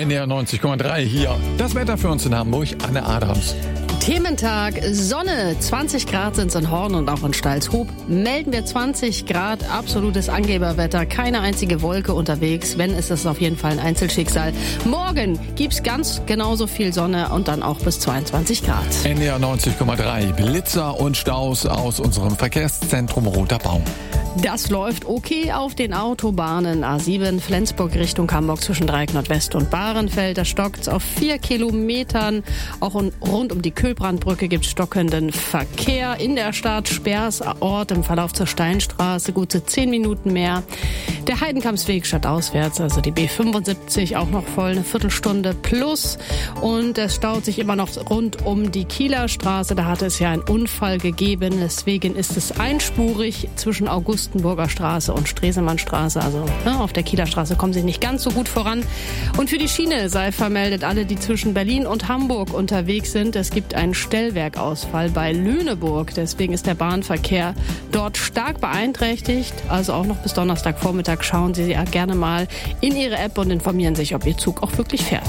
NDR 90,3 hier. Das Wetter für uns in Hamburg, Anne Adams. Thementag, Sonne, 20 Grad sind es in Horn und auch in Stalzhoop. Melden wir 20 Grad, absolutes Angeberwetter, keine einzige Wolke unterwegs. Wenn, ist es auf jeden Fall ein Einzelschicksal. Morgen gibt's ganz genauso viel Sonne und dann auch bis 22 Grad. NDR 90,3, Blitzer und Staus aus unserem Verkehrszentrum Roter Baum. Das läuft okay auf den Autobahnen. A7 Flensburg Richtung Hamburg zwischen Dreieck Nordwest und Bahrenfeld. Da stockt's auf 4 Kilometern. Auch rund um die Köhlbrandbrücke gibt's stockenden Verkehr. In der Stadt Speersort im Verlauf zur Steinstraße gute 10 Minuten mehr. Der Heidenkampsweg stadtauswärts, also die B75, auch noch voll eine Viertelstunde plus. Und es staut sich immer noch rund um die Kieler Straße. Da hatte es ja einen Unfall gegeben. Deswegen ist es einspurig zwischen Augustenburger Straße und Stresemannstraße. Also auf der Kieler Straße kommen sie nicht ganz so gut voran. Und für die Schiene sei vermeldet, alle, die zwischen Berlin und Hamburg unterwegs sind. Es gibt einen Stellwerkausfall bei Lüneburg. Deswegen ist der Bahnverkehr dort stark beeinträchtigt. Also auch noch bis Donnerstagvormittag schauen Sie ja gerne mal in Ihre App und informieren sich, ob Ihr Zug auch wirklich fährt.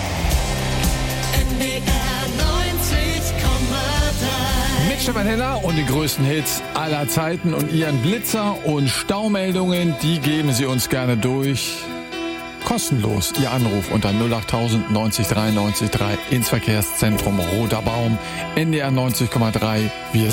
Mit Stefan Heller und den größten Hits aller Zeiten und Ihren Blitzer- und Staumeldungen, die geben Sie uns gerne durch. Kostenlos Ihr Anruf unter 08000 90 93 3 ins Verkehrszentrum Roter Baum, NDR 90,3. Wir